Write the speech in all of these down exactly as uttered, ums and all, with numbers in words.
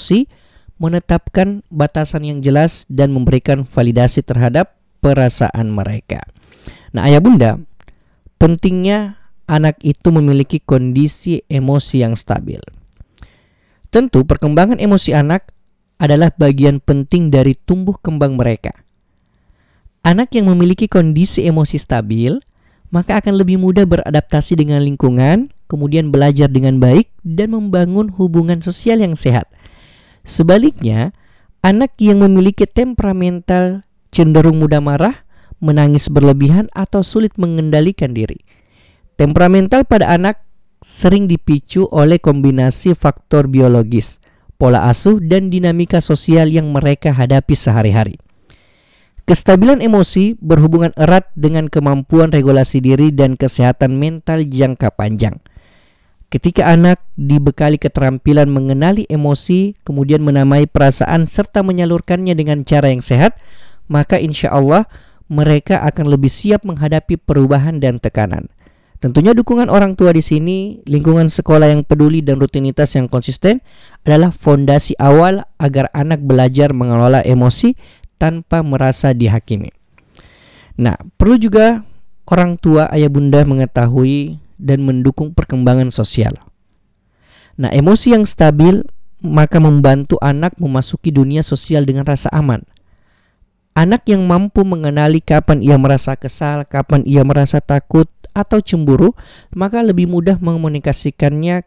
emosi, menetapkan batasan yang jelas dan memberikan validasi terhadap perasaan mereka. Nah, ayah bunda, pentingnya anak itu memiliki kondisi emosi yang stabil. Tentu perkembangan emosi anak adalah bagian penting dari tumbuh kembang mereka. Anak yang memiliki kondisi emosi stabil, maka akan lebih mudah beradaptasi dengan lingkungan, kemudian belajar dengan baik dan membangun hubungan sosial yang sehat. Sebaliknya, anak yang memiliki temperamental cenderung mudah marah, menangis berlebihan atau sulit mengendalikan diri. Temperamental pada anak sering dipicu oleh kombinasi faktor biologis, pola asuh dan dinamika sosial yang mereka hadapi sehari-hari. Kestabilan emosi berhubungan erat dengan kemampuan regulasi diri dan kesehatan mental jangka panjang. Ketika anak dibekali keterampilan mengenali emosi, kemudian menamai perasaan serta menyalurkannya dengan cara yang sehat, maka insya Allah mereka akan lebih siap menghadapi perubahan dan tekanan. Tentunya dukungan orang tua di sini, lingkungan sekolah yang peduli dan rutinitas yang konsisten adalah fondasi awal agar anak belajar mengelola emosi tanpa merasa dihakimi. Nah, perlu juga orang tua ayah bunda mengetahui dan mendukung perkembangan sosial. Nah, emosi yang stabil maka membantu anak memasuki dunia sosial dengan rasa aman. Anak yang mampu mengenali kapan ia merasa kesal, kapan ia merasa takut atau cemburu, maka lebih mudah mengomunikasikannya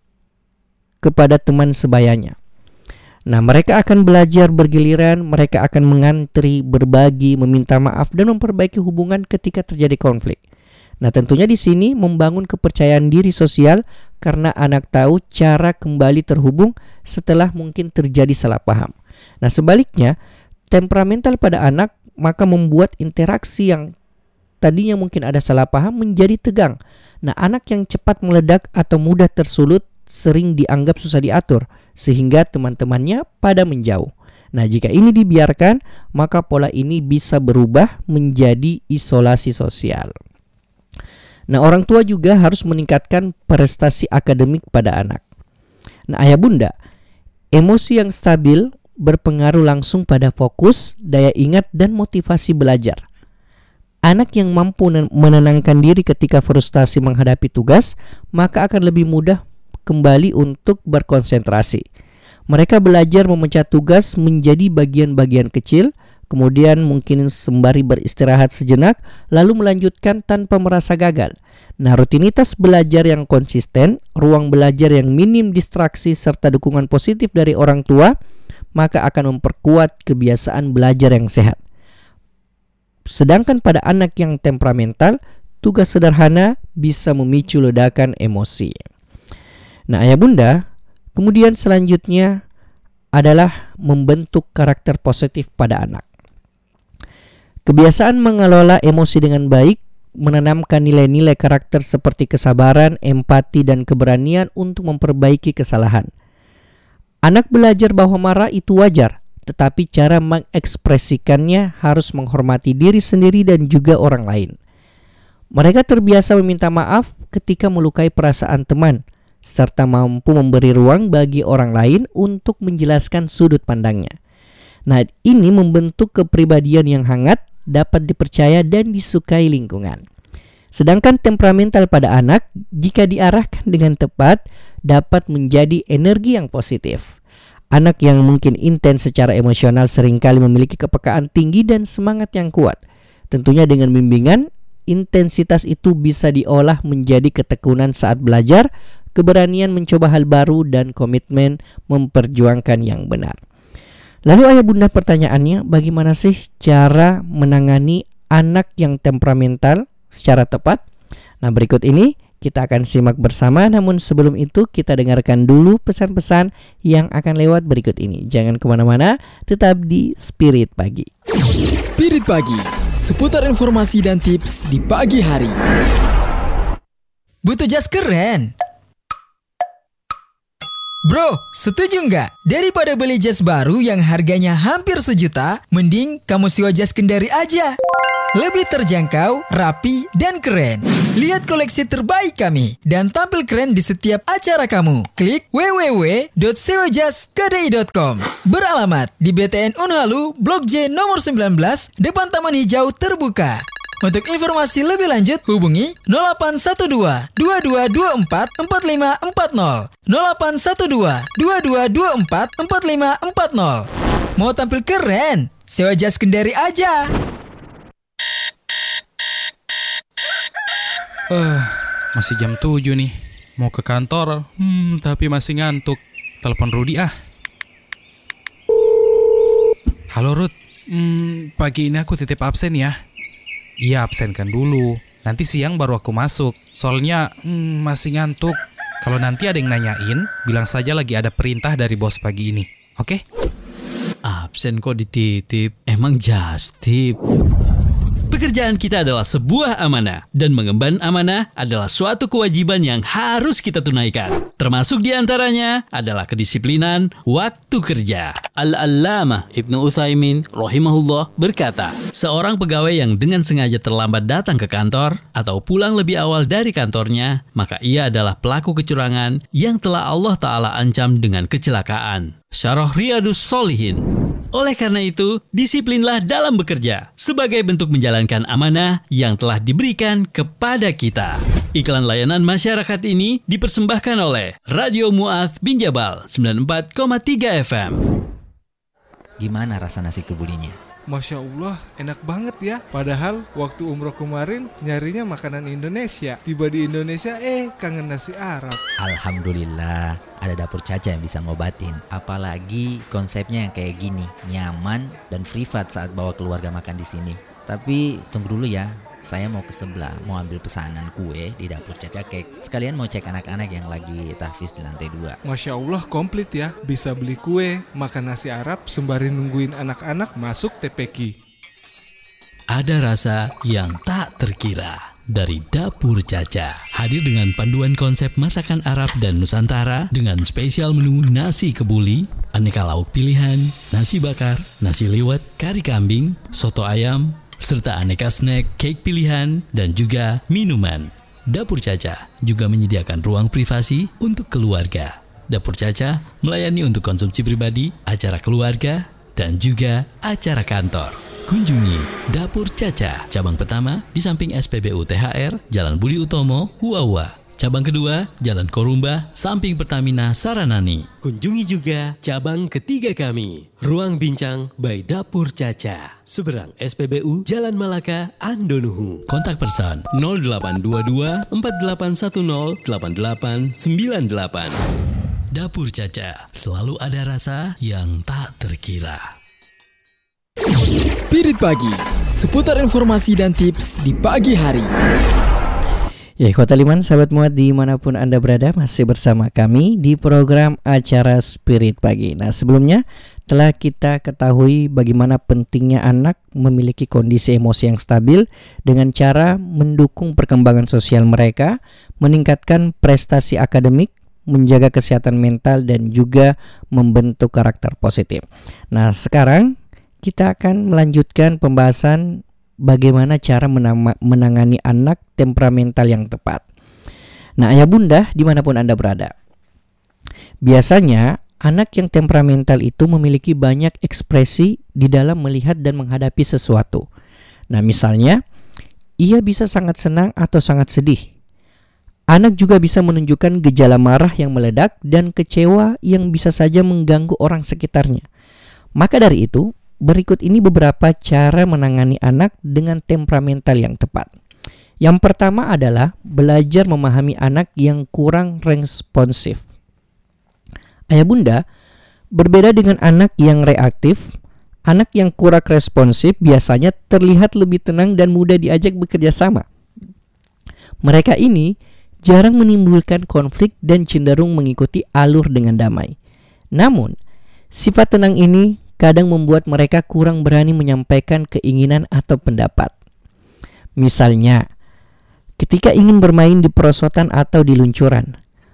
kepada teman sebayanya. Nah, mereka akan belajar bergiliran, mereka akan mengantri, berbagi, meminta maaf dan memperbaiki hubungan ketika terjadi konflik. Nah, tentunya di sini membangun kepercayaan diri sosial karena anak tahu cara kembali terhubung setelah mungkin terjadi salah paham. Nah, sebaliknya, temperamental pada anak maka membuat interaksi yang tadinya mungkin ada salah paham menjadi tegang. Nah, anak yang cepat meledak atau mudah tersulut sering dianggap susah diatur sehingga teman-temannya pada menjauh. Nah, jika ini dibiarkan, maka pola ini bisa berubah menjadi isolasi sosial. Nah, orang tua juga harus meningkatkan prestasi akademik pada anak. Nah, ayah bunda, emosi yang stabil berpengaruh langsung pada fokus, daya ingat, dan motivasi belajar. Anak yang mampu menenangkan diri ketika frustasi menghadapi tugas, maka akan lebih mudah kembali untuk berkonsentrasi. Mereka belajar memecah tugas menjadi bagian-bagian kecil, kemudian mungkin sembari beristirahat sejenak, lalu melanjutkan tanpa merasa gagal. Nah, rutinitas belajar yang konsisten, ruang belajar yang minim distraksi, serta dukungan positif dari orang tua, maka akan memperkuat kebiasaan belajar yang sehat. Sedangkan pada anak yang temperamental, tugas sederhana bisa memicu ledakan emosi. Nah, ayah bunda, kemudian selanjutnya adalah membentuk karakter positif pada anak. Kebiasaan mengelola emosi dengan baik, menanamkan nilai-nilai karakter seperti kesabaran, empati, dan keberanian untuk memperbaiki kesalahan. Anak belajar bahwa marah itu wajar, tetapi cara mengekspresikannya harus menghormati diri sendiri dan juga orang lain. Mereka terbiasa meminta maaf ketika melukai perasaan teman, serta mampu memberi ruang bagi orang lain untuk menjelaskan sudut pandangnya. Nah, ini membentuk kepribadian yang hangat, dapat dipercaya dan disukai lingkungan. Sedangkan temperamental pada anak, jika diarahkan dengan tepat, dapat menjadi energi yang positif. Anak yang mungkin intens secara emosional seringkali memiliki kepekaan tinggi dan semangat yang kuat. Tentunya dengan bimbingan, intensitas itu bisa diolah menjadi ketekunan saat belajar, keberanian mencoba hal baru, dan komitmen memperjuangkan yang benar. Lalu ayah bunda, pertanyaannya, bagaimana sih cara menangani anak yang temperamental secara tepat? Nah, berikut ini kita akan simak bersama, namun sebelum itu kita dengarkan dulu pesan-pesan yang akan lewat berikut ini. Jangan kemana-mana, tetap di Spirit Pagi. Spirit Pagi, seputar informasi dan tips di pagi hari. Butuh jas keren? Bro, setuju nggak? Daripada beli jas baru yang harganya hampir sejuta, mending kamu sewa jas Kendari aja. Lebih terjangkau, rapi, dan keren. Lihat koleksi terbaik kami dan tampil keren di setiap acara kamu. Klik w w w dot sewa jas k d i dot com. Beralamat di B T N Unhalu, Blok J nomor sembilan belas, depan Taman Hijau Terbuka. Untuk informasi lebih lanjut, hubungi nol delapan satu dua, dua dua dua empat, empat lima empat nol, nol delapan satu dua, dua dua dua empat, empat lima empat nol. Mau tampil keren? Sewa jas Kendari aja. Eh, uh, masih jam tujuh nih. Mau ke kantor, hmm, tapi masih ngantuk. Telepon Rudi ah. Halo Rud, hmm, pagi ini aku titip absen ya. Iya, absenkan dulu. Nanti siang baru aku masuk. Soalnya hmm, masih ngantuk. Kalau nanti ada yang nanyain, bilang saja lagi ada perintah dari bos pagi ini. Oke? Absen kok dititip? Emang just tip? Pekerjaan kita adalah sebuah amanah, dan mengemban amanah adalah suatu kewajiban yang harus kita tunaikan. Termasuk diantaranya adalah kedisiplinan waktu kerja. Al-Allamah Ibnu Utsaimin rahimahullah berkata, seorang pegawai yang dengan sengaja terlambat datang ke kantor atau pulang lebih awal dari kantornya, maka ia adalah pelaku kecurangan yang telah Allah Ta'ala ancam dengan kecelakaan. Syarah Riyadus Shalihin. Oleh karena itu, disiplinlah dalam bekerja sebagai bentuk menjalankan amanah yang telah diberikan kepada kita. Iklan layanan masyarakat ini dipersembahkan oleh Radio Mu'adz bin Jabal sembilan puluh empat koma tiga F M. Gimana rasa nasi kebulinya? Masya Allah, enak banget ya. Padahal waktu umroh kemarin nyarinya makanan Indonesia. Tiba di Indonesia, eh kangen nasi Arab. Alhamdulillah, ada Dapur Caca yang bisa ngobatin. Apalagi konsepnya yang kayak gini, nyaman dan privat saat bawa keluarga makan di sini. Tapi tunggu dulu ya, saya mau ke sebelah, mau ambil pesanan kue di Dapur Caca Cake. Sekalian mau cek anak-anak yang lagi tahfiz di lantai dua. Masya Allah, komplit ya. Bisa beli kue, makan nasi Arab, sembari nungguin anak-anak masuk T P Q. Ada rasa yang tak terkira dari Dapur Caca. Hadir dengan panduan konsep masakan Arab dan Nusantara dengan spesial menu nasi kebuli, aneka lauk pilihan, nasi bakar, nasi liwet, kari kambing, soto ayam, serta aneka snack, cake pilihan, dan juga minuman. Dapur Caca juga menyediakan ruang privasi untuk keluarga. Dapur Caca melayani untuk konsumsi pribadi, acara keluarga, dan juga acara kantor. Kunjungi Dapur Caca, cabang pertama di samping S P B U T H R, Jalan Budi Utomo, Huawa. Cabang kedua, Jalan Korumba, samping Pertamina Saranani. Kunjungi juga cabang ketiga kami, Ruang Bincang by Dapur Caca, seberang S P B U Jalan Malaka, Andonuhu. Kontak person nol delapan dua dua empat delapan satu nol delapan delapan sembilan delapan. Dapur Caca, selalu ada rasa yang tak terkira. Spirit Pagi, seputar informasi dan tips di pagi hari. Ya, ikhwatal iman, sahabat muat dimanapun Anda berada, masih bersama kami di program acara Spirit Pagi. Nah, sebelumnya telah kita ketahui bagaimana pentingnya anak memiliki kondisi emosi yang stabil dengan cara mendukung perkembangan sosial mereka, meningkatkan prestasi akademik, menjaga kesehatan mental, dan juga membentuk karakter positif. Nah, sekarang kita akan melanjutkan pembahasan bagaimana cara menama, menangani anak temperamental yang tepat. Nah, ayah bunda dimanapun Anda berada, biasanya anak yang temperamental itu memiliki banyak ekspresi di dalam melihat dan menghadapi sesuatu. Nah, misalnya, ia bisa sangat senang atau sangat sedih. Anak juga bisa menunjukkan gejala marah yang meledak dan kecewa yang bisa saja mengganggu orang sekitarnya. Maka dari itu, berikut ini beberapa cara menangani anak dengan temperamental yang tepat. Yang pertama adalah belajar memahami anak yang kurang responsif. Ayah bunda, berbeda dengan anak yang reaktif, anak yang kurang responsif biasanya terlihat lebih tenang dan mudah diajak bekerja sama. Mereka ini jarang menimbulkan konflik dan cenderung mengikuti alur dengan damai. Namun, sifat tenang ini kadang membuat mereka kurang berani menyampaikan keinginan atau pendapat. Misalnya, ketika ingin bermain di perosotan atau di luncuran,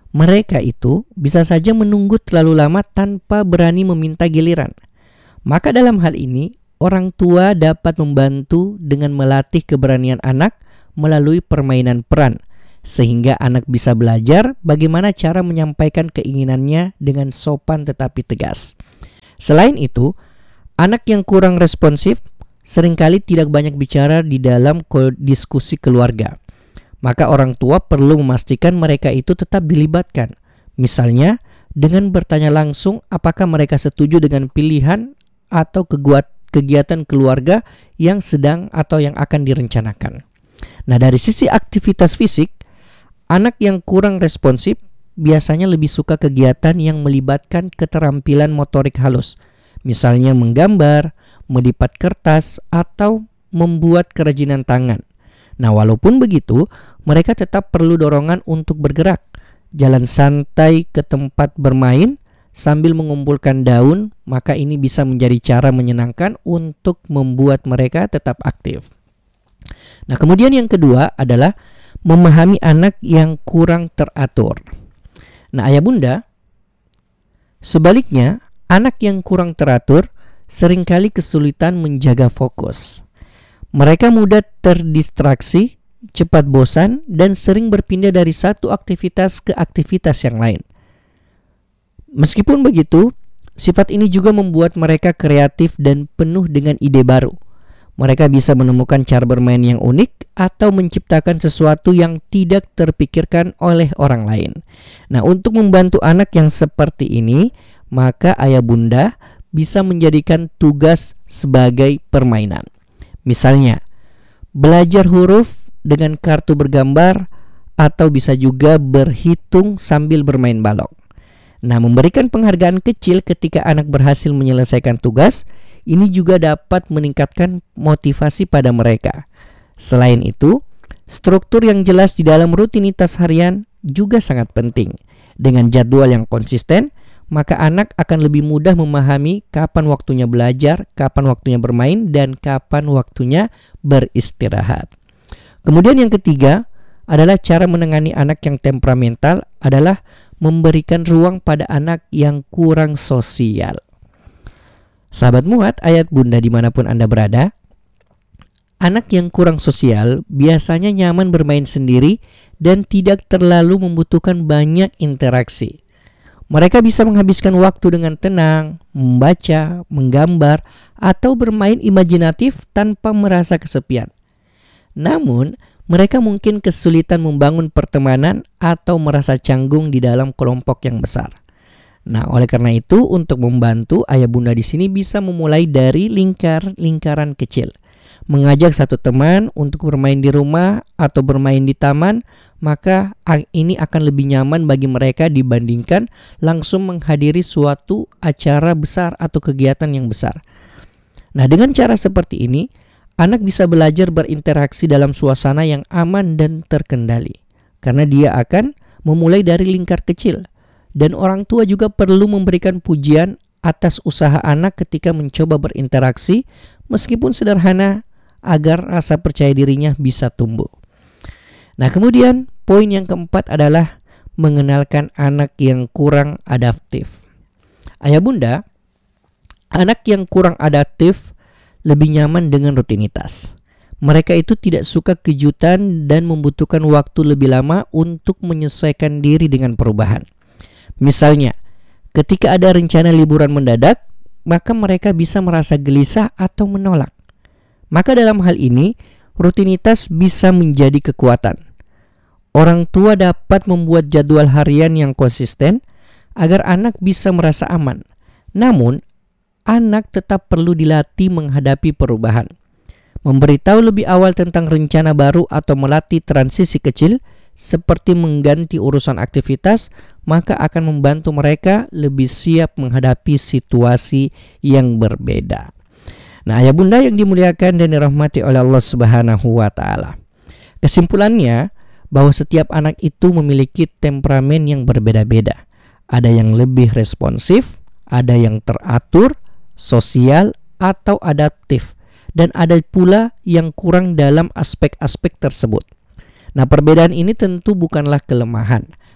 mereka itu bisa saja menunggu terlalu lama tanpa berani meminta giliran. Maka dalam hal ini, orang tua dapat membantu dengan melatih keberanian anak melalui permainan peran, sehingga anak bisa belajar bagaimana cara menyampaikan keinginannya dengan sopan tetapi tegas. Selain itu, anak yang kurang responsif seringkali tidak banyak bicara di dalam diskusi keluarga. Maka orang tua perlu memastikan mereka itu tetap dilibatkan. Misalnya, dengan bertanya langsung apakah mereka setuju dengan pilihan atau kegiatan keluarga yang sedang atau yang akan direncanakan. Nah, dari sisi aktivitas fisik, anak yang kurang responsif biasanya lebih suka kegiatan yang melibatkan keterampilan motorik halus. Misalnya menggambar, melipat kertas, atau membuat kerajinan tangan. Nah, walaupun begitu, mereka tetap perlu dorongan untuk bergerak, jalan santai ke tempat bermain sambil mengumpulkan daun, maka ini bisa menjadi cara menyenangkan untuk membuat mereka tetap aktif. Nah, kemudian yang kedua adalah memahami anak yang kurang teratur. Nah, ayah bunda, sebaliknya, anak yang kurang teratur seringkali kesulitan menjaga fokus. Mereka mudah terdistraksi, cepat bosan, dan sering berpindah dari satu aktivitas ke aktivitas yang lain. Meskipun begitu, sifat ini juga membuat mereka kreatif dan penuh dengan ide baru. Mereka bisa menemukan cara bermain yang unik atau menciptakan sesuatu yang tidak terpikirkan oleh orang lain. Nah, untuk membantu anak yang seperti ini, maka ayah bunda bisa menjadikan tugas sebagai permainan. Misalnya, belajar huruf dengan kartu bergambar atau bisa juga berhitung sambil bermain balok. Nah, memberikan penghargaan kecil ketika anak berhasil menyelesaikan tugas, ini juga dapat meningkatkan motivasi pada mereka. Selain itu, struktur yang jelas di dalam rutinitas harian juga sangat penting. Dengan jadwal yang konsisten, maka anak akan lebih mudah memahami kapan waktunya belajar, kapan waktunya bermain, dan kapan waktunya beristirahat. Kemudian yang ketiga adalah cara menangani anak yang temperamental adalah memberikan ruang pada anak yang kurang sosial. Sahabat Muat, ayat bunda dimanapun Anda berada, anak yang kurang sosial biasanya nyaman bermain sendiri dan tidak terlalu membutuhkan banyak interaksi. Mereka bisa menghabiskan waktu dengan tenang, membaca, menggambar, atau bermain imajinatif tanpa merasa kesepian. Namun, mereka mungkin kesulitan membangun pertemanan atau merasa canggung di dalam kelompok yang besar. Nah, oleh karena itu, untuk membantu, ayah bunda di sini bisa memulai dari lingkar-lingkaran kecil. Mengajak satu teman untuk bermain di rumah atau bermain di taman, maka ini akan lebih nyaman bagi mereka dibandingkan langsung menghadiri suatu acara besar atau kegiatan yang besar. Nah, dengan cara seperti ini, anak bisa belajar berinteraksi dalam suasana yang aman dan terkendali, karena dia akan memulai dari lingkar kecil. Dan orang tua juga perlu memberikan pujian atas usaha anak ketika mencoba berinteraksi, meskipun sederhana, agar rasa percaya dirinya bisa tumbuh. Nah, kemudian poin yang keempat adalah mengenalkan anak yang kurang adaptif. Ayah bunda, anak yang kurang adaptif lebih nyaman dengan rutinitas. Mereka itu tidak suka kejutan dan membutuhkan waktu lebih lama untuk menyesuaikan diri dengan perubahan. Misalnya, ketika ada rencana liburan mendadak, maka mereka bisa merasa gelisah atau menolak. Maka dalam hal ini, rutinitas bisa menjadi kekuatan. Orang tua dapat membuat jadwal harian yang konsisten agar anak bisa merasa aman. Namun, anak tetap perlu dilatih menghadapi perubahan. Memberitahu lebih awal tentang rencana baru atau melatih transisi kecil seperti mengganti urusan aktivitas, maka akan membantu mereka lebih siap menghadapi situasi yang berbeda. Nah, ayah bunda yang dimuliakan dan dirahmati oleh Allah Subhanahu wa taala. Kesimpulannya, bahwa setiap anak itu memiliki temperamen yang berbeda-beda. Ada yang lebih responsif, ada yang teratur, sosial, atau adaptif, dan ada pula yang kurang dalam aspek-aspek tersebut. Nah, perbedaan ini tentu bukanlah kelemahan,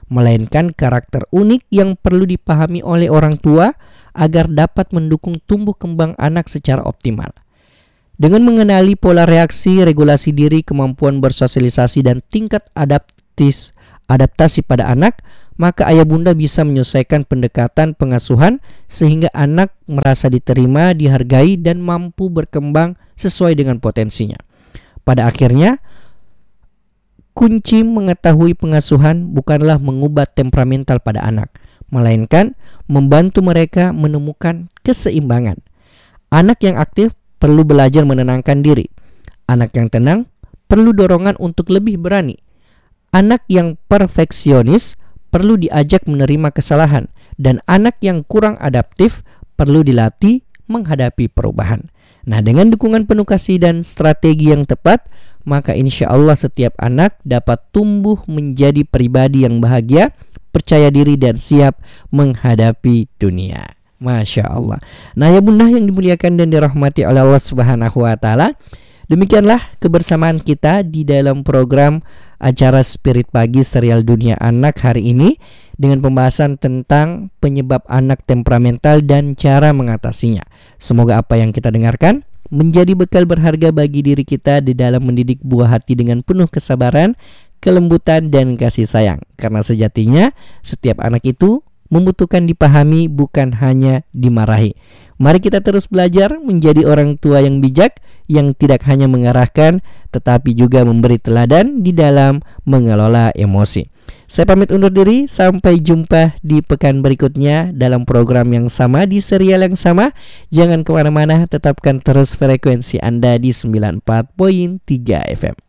melainkan karakter unik yang perlu dipahami oleh orang tua agar dapat mendukung tumbuh kembang anak secara optimal. Dengan mengenali pola reaksi, regulasi diri, kemampuan bersosialisasi, dan tingkat adaptis, adaptasi pada anak, maka ayah bunda bisa menyelesaikan pendekatan pengasuhan sehingga anak merasa diterima, dihargai, dan mampu berkembang sesuai dengan potensinya. Pada akhirnya, kunci mengetahui pengasuhan bukanlah mengubah temperamental pada anak, melainkan membantu mereka menemukan keseimbangan. Anak yang aktif perlu belajar menenangkan diri. Anak yang tenang perlu dorongan untuk lebih berani. Anak yang perfeksionis perlu diajak menerima kesalahan. Dan anak yang kurang adaptif perlu dilatih menghadapi perubahan. Nah, dengan dukungan penuh kasih dan strategi yang tepat, maka insya Allah setiap anak dapat tumbuh menjadi pribadi yang bahagia, percaya diri, dan siap menghadapi dunia. Masya Allah. Nah ya bunda yang dimuliakan dan dirahmati oleh Allah Subhanahu wa Ta'ala, demikianlah kebersamaan kita di dalam program acara Spirit Pagi serial Dunia Anak hari ini dengan pembahasan tentang penyebab anak temperamental dan cara mengatasinya. Semoga apa yang kita dengarkan menjadi bekal berharga bagi diri kita di dalam mendidik buah hati dengan penuh kesabaran, kelembutan, dan kasih sayang. Karena sejatinya setiap anak itu membutuhkan dipahami, bukan hanya dimarahi. Mari kita terus belajar menjadi orang tua yang bijak, yang tidak hanya mengarahkan tetapi juga memberi teladan di dalam mengelola emosi. Saya pamit undur diri, sampai jumpa di pekan berikutnya dalam program yang sama, di serial yang sama. Jangan kemana-mana, tetapkan terus frekuensi Anda di sembilan puluh empat koma tiga F M.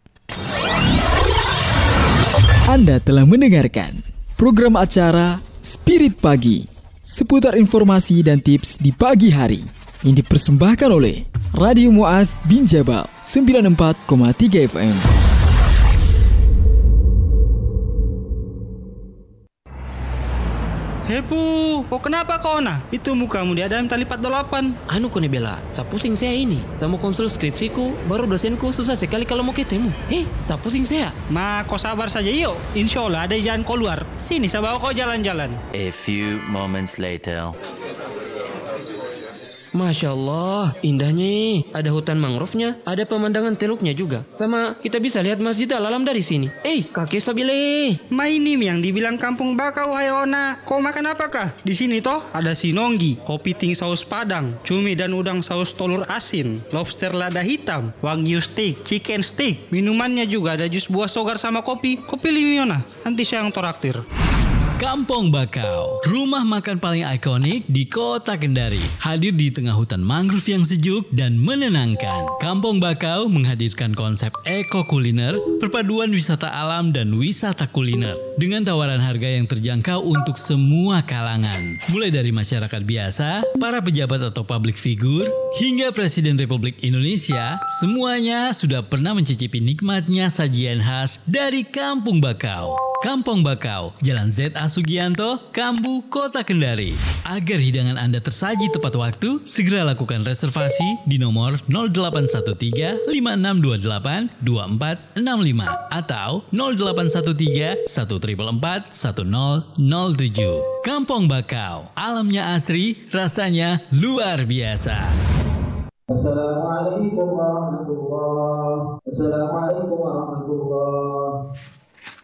Anda telah mendengarkan program acara Spirit Pagi, seputar informasi dan tips di pagi hari, yang dipersembahkan oleh Radio Muaz bin Jabal sembilan puluh empat koma tiga F M. Hepu, kok kenapa kau nah? Itu mukamu dia dalam tali empat delapan. Anu kone bela, sa pusing saya ini. Saya mau konsul skripsiku, baru dosenku susah sekali kalau mau ketemu. Eh, sa pusing saya. Ma, kau sabar saja yuk. Insya Allah ada jalan kau luar. Sini, saya bawa kau jalan-jalan. A few moments later. Masya Allah, indahnya. Ada hutan mangrove-nya, ada pemandangan teluknya juga. Sama kita bisa lihat Masjid Al-Alam dari sini. Eh, kakek Sabile. Ma ini yang dibilang kampung bakau, Hayona. Kau makan apakah? Di sini toh ada sinonggi, kopi ting saus padang, cumi dan udang saus telur asin, lobster lada hitam, wagyu steak, chicken steak. Minumannya juga ada jus buah sogar sama kopi. Kopi limiona. Nanti saya yang toraktir. Kampung Bakau, rumah makan paling ikonik di kota Kendari. Hadir di tengah hutan mangrove yang sejuk dan menenangkan. Kampung Bakau menghadirkan konsep eko kuliner, perpaduan wisata alam dan wisata kuliner. Dengan tawaran harga yang terjangkau untuk semua kalangan. Mulai dari masyarakat biasa, para pejabat atau public figure, hingga Presiden Republik Indonesia, semuanya sudah pernah mencicipi nikmatnya sajian khas dari Kampung Bakau. Kampung Bakau, Jalan Z A Sugianto, Kambu, Kota Kendari. Agar hidangan Anda tersaji tepat waktu, segera lakukan reservasi di nomor nol delapan satu tiga lima enam dua delapan dua empat enam lima atau nol delapan satu tiga satu empat empat satu nol nol tujuh. Kampung Bakau, alamnya asri, rasanya luar biasa. Assalamualaikum warahmatullahi wabarakatuh. Assalamualaikum warahmatullahi wabarakatuh.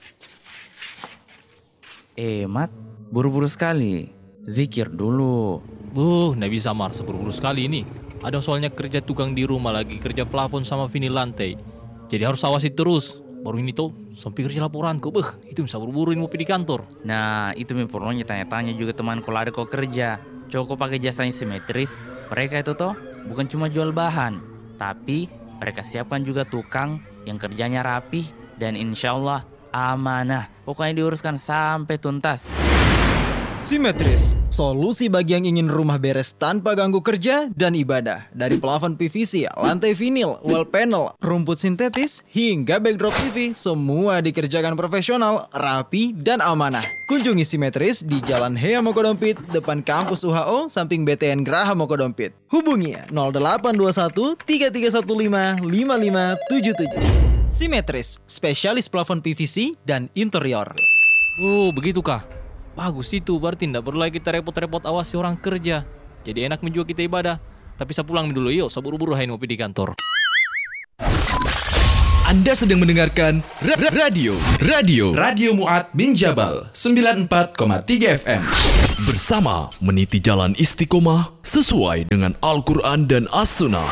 Eh, Mat, buru-buru sekali. Zikir dulu. Buh, nggak bisa Mar, seburu-buru sekali ini. Ada soalnya kerja tukang di rumah lagi, kerja plafon sama vinil lantai. Jadi harus awasi terus. Baru ini tuh, sampai kerja laporanku. Beuh, itu bisa buru-buruin mau pergi di kantor. Nah, itu perlunya tanya-tanya juga temanku lari kok kerja. Coba pakai jasanya simetris. Mereka itu toh bukan cuma jual bahan, tapi mereka siapkan juga tukang yang kerjanya rapih dan insya Allah amanah. Pokoknya diuruskan sampai tuntas. Simetris, solusi bagi yang ingin rumah beres tanpa ganggu kerja dan ibadah. Dari plafon P V C, lantai vinil, wall panel, rumput sintetis, hingga backdrop T V, semua dikerjakan profesional, rapi, dan amanah. Kunjungi Simetris di Jalan Hea Mokodompit, depan kampus U H O, samping B T N Graha Mokodompit. Hubungi nol delapan dua satu tiga tiga satu lima lima lima tujuh tujuh. Simetris, spesialis plafon P V C dan interior. Oh, begitukah? Bagus itu, berarti tidak perlu lagi kita repot-repot awasi orang kerja. Jadi enak juga kita ibadah. Tapi saya pulang dulu yuk, saya buru-buru hai ngopi di kantor. Anda sedang mendengarkan ra- ra- radio Radio Radio Mu'ad bin Jabal sembilan puluh empat koma tiga F M. Bersama meniti jalan istiqomah sesuai dengan Al-Quran dan As-Sunnah.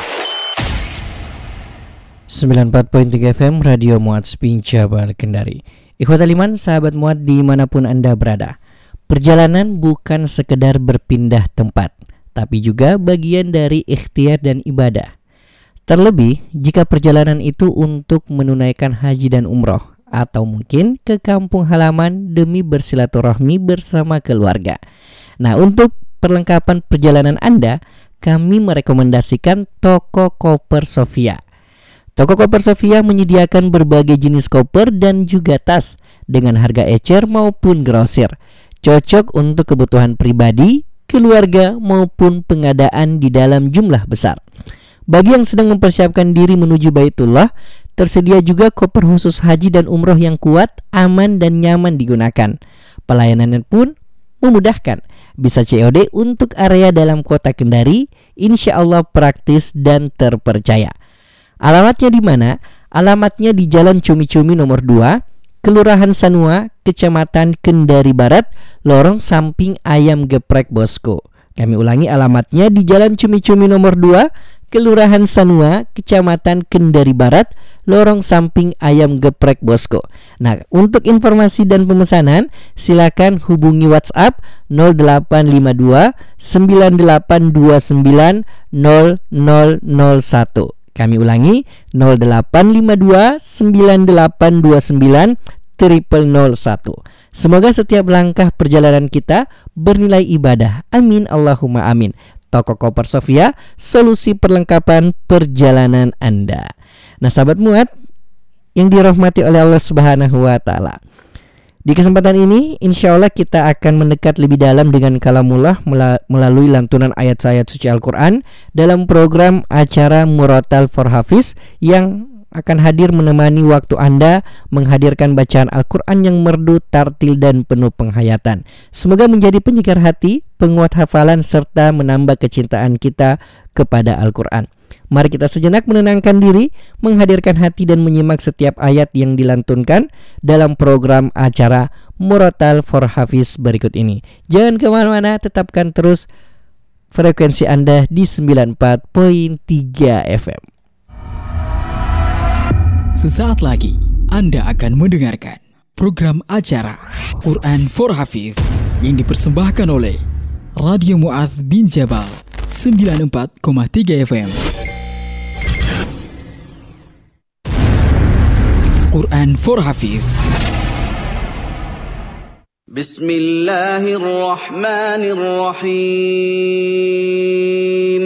sembilan puluh empat koma tiga F M Radio Mu'ad bin Jabal Kendari. Ikhwatal iman, sahabat Mu'ad dimanapun Anda berada, perjalanan bukan sekedar berpindah tempat, tapi juga bagian dari ikhtiar dan ibadah. Terlebih jika perjalanan itu untuk menunaikan haji dan umroh, atau mungkin ke kampung halaman demi bersilaturahmi bersama keluarga. Nah, untuk perlengkapan perjalanan Anda, kami merekomendasikan toko Koper Sofia. Toko Koper Sofia menyediakan berbagai jenis koper dan juga tas dengan harga ecer maupun grosir, cocok untuk kebutuhan pribadi, keluarga maupun pengadaan di dalam jumlah besar. Bagi yang sedang mempersiapkan diri menuju Baitullah, tersedia juga koper khusus haji dan umroh yang kuat, aman dan nyaman digunakan. Pelayanannya pun memudahkan. Bisa C O D untuk area dalam kota Kendari, insya Allah praktis dan terpercaya. Alamatnya di mana? Alamatnya di Jalan Cumi-Cumi nomor dua, Kelurahan Sanua, Kecamatan Kendari Barat, lorong samping Ayam Geprek Bosco. Kami ulangi, alamatnya di Jalan Cumi-Cumi nomor dua, Kelurahan Sanua, Kecamatan Kendari Barat, lorong samping Ayam Geprek Bosco. Nah, untuk informasi dan pemesanan silakan hubungi WhatsApp nol delapan lima dua sembilan delapan dua sembilan nol nol nol satu. Kami ulangi nol delapan lima dua sembilan delapan dua sembilan nol nol satu. Semoga setiap langkah perjalanan kita bernilai ibadah. Amin Allahumma amin. Toko Koper Sofia, solusi perlengkapan perjalanan Anda. Nah, sahabat Mu'ad yang dirahmati oleh Allah Subhanahu wa taala. Di kesempatan ini insya Allah kita akan mendekat lebih dalam dengan kalamullah melalui lantunan ayat-ayat suci Al-Quran dalam program acara Murattal for Hafiz yang akan hadir menemani waktu Anda menghadirkan bacaan Al-Quran yang merdu, tartil dan penuh penghayatan. Semoga menjadi penyegar hati, penguat hafalan serta menambah kecintaan kita kepada Al-Quran. Mari kita sejenak menenangkan diri, menghadirkan hati dan menyimak setiap ayat yang dilantunkan dalam program acara Murattal for Hafiz berikut ini. Jangan kemana-mana, tetapkan terus frekuensi Anda di sembilan puluh empat koma tiga F M. Sesaat lagi Anda akan mendengarkan program acara Quran for Hafiz yang dipersembahkan oleh Radio Mu'ad bin Jabal sembilan puluh empat koma tiga F M. Quran for Hafiz. Bismillahirrahmanirrahim.